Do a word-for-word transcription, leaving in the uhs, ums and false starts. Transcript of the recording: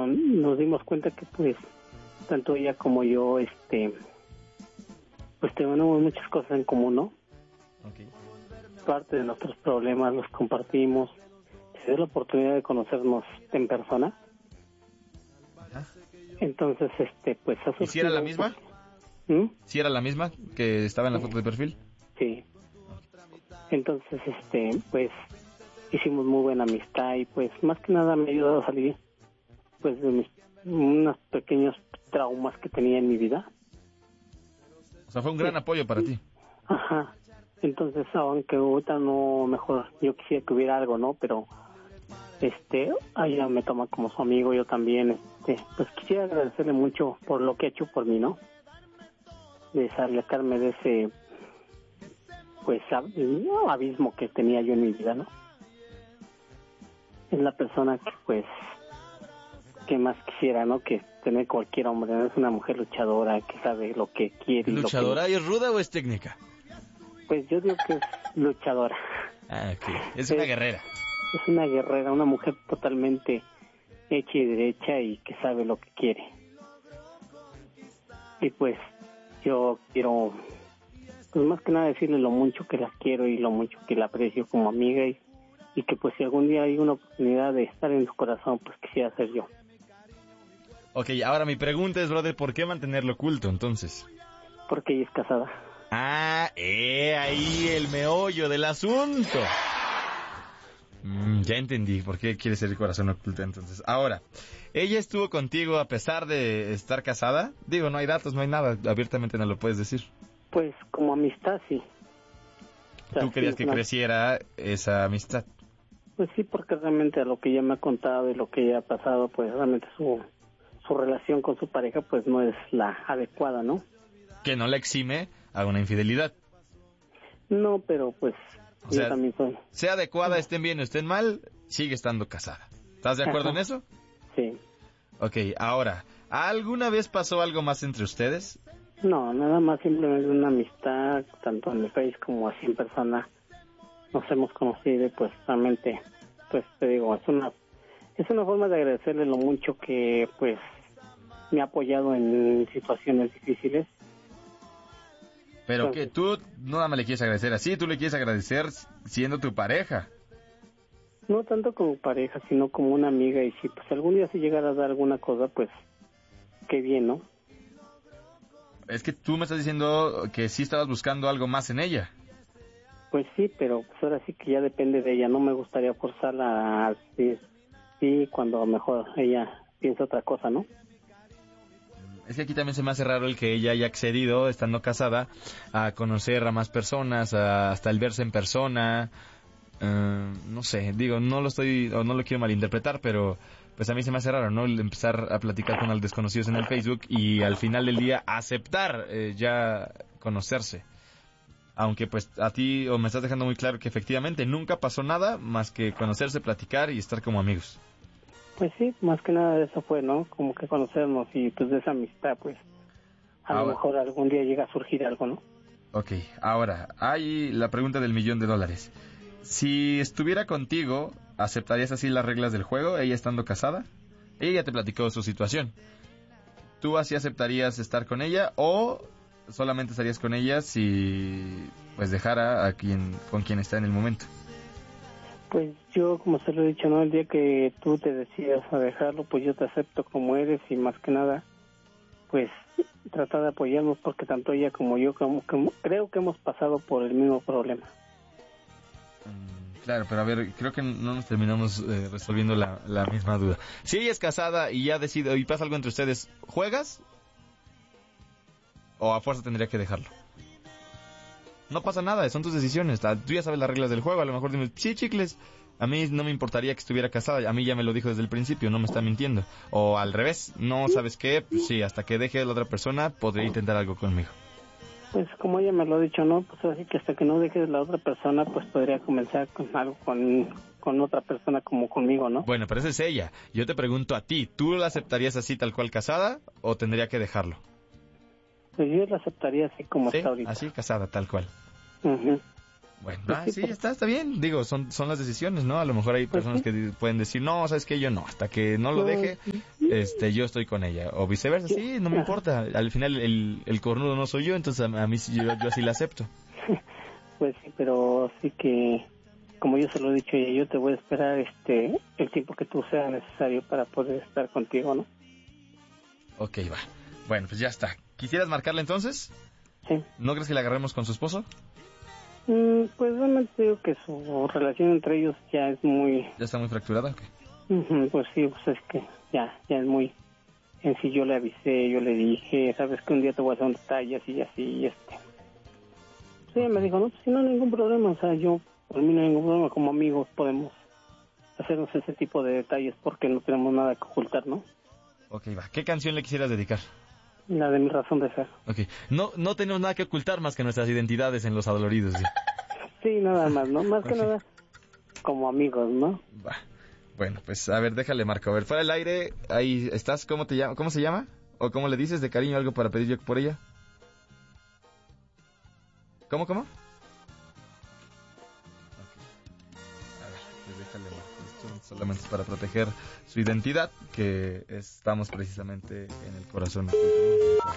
con, nos dimos cuenta que pues tanto ella como yo, este, pues tenemos muchas cosas en común, ¿no? Okay. Parte de nuestros problemas los compartimos. Se dio la oportunidad de conocernos en persona. Ajá. Entonces, este, pues ha ¿Y si era la misma? ¿Mm? ¿Si era la misma que estaba en la foto de perfil? Sí. Entonces, este, pues hicimos muy buena amistad y pues más que nada me ha ayudado a salir pues de mis unos pequeños traumas que tenía en mi vida. O sea, fue un gran Sí. apoyo para ti. Ajá. Entonces, aunque ahorita no, mejor yo quisiera que hubiera algo, ¿no? Pero este, ella me toma como su amigo, yo también, este, pues quisiera agradecerle mucho por lo que ha hecho por mí, ¿no? De sacarme de ese pues ab- abismo que tenía yo en mi vida, ¿no? Es la persona que pues que más quisiera, ¿no? Que tener cualquier hombre, ¿no? Es una mujer luchadora que sabe lo que quiere. ¿Es y luchadora lo que... y es ruda o es técnica? Pues yo digo que es luchadora. Ah, ok. Es una es, guerrera. Es una guerrera, una mujer totalmente hecha y derecha y que sabe lo que quiere. Y pues yo quiero, pues más que nada decirle lo mucho que la quiero y lo mucho que la aprecio como amiga y, y que pues si algún día hay una oportunidad de estar en su corazón, pues quisiera ser yo. Ok, ahora mi pregunta es, brother, ¿por qué mantenerlo oculto entonces? Porque ella es casada. Ah, eh, ahí el meollo del asunto. Mm, ya entendí por qué quiere ser el corazón oculto entonces. Ahora, ¿ella estuvo contigo a pesar de estar casada? Digo, no hay datos, no hay nada, abiertamente no lo puedes decir. Pues como amistad, sí. O sea, ¿Tú querías sí, que no, creciera esa amistad? Pues sí, porque realmente a lo que ella me ha contado y lo que ella ha pasado, pues realmente su, su relación con su pareja pues no es la adecuada, ¿no? Que no la exime a una infidelidad. No, pero pues O yo sea, también soy. sea adecuada, estén bien o estén mal, sigue estando casada. ¿Estás de acuerdo Ajá. en eso? Sí. Ok, ahora, ¿alguna vez pasó algo más entre ustedes? No, nada más simplemente una amistad, tanto en el Face como así en persona. Nos hemos conocido y pues realmente, pues te digo, es una es una forma de agradecerle lo mucho que pues me ha apoyado en situaciones difíciles. Pero Entonces, que tú no nada más le quieres agradecer así, tú le quieres agradecer siendo tu pareja. no tanto como pareja, sino como una amiga y si pues algún día se llegara a dar alguna cosa, pues qué bien, ¿no? Es que tú me estás diciendo que sí estabas buscando algo más en ella. Pues sí, pero pues ahora sí que ya depende de ella, no me gustaría forzarla a sí, sí cuando a lo mejor ella piensa otra cosa, ¿no? Es que aquí también se me hace raro el que ella haya accedido, estando casada, a conocer a más personas, a, hasta el verse en persona. Uh, no sé, digo, no lo estoy, o no lo quiero malinterpretar, pero pues a mí se me hace raro, ¿no? El empezar a platicar con los desconocidos en el Facebook y al final del día aceptar eh, ya conocerse. Aunque pues a ti o me estás dejando muy claro que efectivamente nunca pasó nada más que conocerse, platicar y estar como amigos. Pues sí, más que nada de eso fue, ¿no? Como que conocernos y pues de esa amistad, pues a Ahora, lo mejor algún día llega a surgir algo, ¿no? ok, ahora, hay la pregunta del millón de dólares. Si estuviera contigo, ¿aceptarías así las reglas del juego, ella estando casada? Ella ya te platicó su situación. ¿Tú así aceptarías estar con ella o solamente estarías con ella si pues dejara a quien con quien está en el momento? Pues yo, como se lo he dicho, ¿no? El día que tú te decidas a dejarlo, pues yo te acepto como eres y más que nada, pues trata de apoyarnos porque tanto ella como yo como, como, creo que hemos pasado por el mismo problema. Mm, claro, pero a ver, creo que no nos terminamos eh, resolviendo la, la misma duda. Si ella es casada y ya decide, y pasa algo entre ustedes, ¿juegas? ¿O a fuerza tendría que dejarlo? No pasa nada, son tus decisiones. Tú ya sabes las reglas del juego. A lo mejor dime, sí, chicles, a mí no me importaría que estuviera casada. A mí ya me lo dijo desde el principio, no me está mintiendo. O al revés, no sabes qué, pues sí, hasta que deje a la otra persona podría intentar algo conmigo. Pues como ella me lo ha dicho, ¿no? Pues así que hasta que no dejes la otra persona, pues podría comenzar con algo con, con otra persona como conmigo, ¿no? Bueno, pero esa es ella. Yo te pregunto a ti, ¿tú la aceptarías así tal cual casada o tendría que dejarlo? Pues yo la aceptaría así como ¿Sí? está ahorita. Así, casada, tal cual. Uh-huh. Bueno, Pues ah, sí, sí, pues, está, está bien. Digo, son, son las decisiones, ¿no? A lo mejor hay pues personas sí. que pueden decir, no, ¿sabes qué? Yo no. Hasta que no lo No, deje, sí. este, yo estoy con ella, o viceversa, sí, no me importa, al final el, el cornudo no soy yo, entonces a, a mí sí, yo, yo así la acepto. Pues sí, pero sí que, como yo se lo he dicho a ella, yo te voy a esperar este el tiempo que tú sea necesario para poder estar contigo, ¿no? Ok, va. Bueno, pues ya está. ¿Quisieras marcarle entonces? Sí. ¿No crees que la agarremos con su esposo? Mm, pues realmente digo que su relación entre ellos ya es muy... ¿Ya está muy fracturada o qué? Uh-huh, pues sí, pues es que ya, ya es muy... En sí yo le avisé, yo le dije, sabes que un día te voy a hacer un detalle así y así, y este... Sí, ella me dijo, no, pues si no hay ningún problema, o sea, yo, por mí no hay ningún problema, como amigos podemos hacernos ese tipo de detalles porque no tenemos nada que ocultar, ¿no? Ok, va. ¿Qué canción le quisieras dedicar? La de mi razón de ser. Ok. No, no tenemos nada que ocultar más que nuestras identidades en Los Adoloridos. ¿Sí? Sí, nada más, ¿no? Más que Okay. nada como amigos, ¿no? Va. Bueno, pues a ver, déjale marco. A ver, fuera del aire, ahí estás. ¿Cómo te llama? ¿Cómo se llama? ¿O cómo le dices de cariño algo para pedir yo por ella? ¿Cómo, cómo? A ver, pues déjale marco. Esto solamente es para proteger su identidad, que estamos precisamente en el corazón.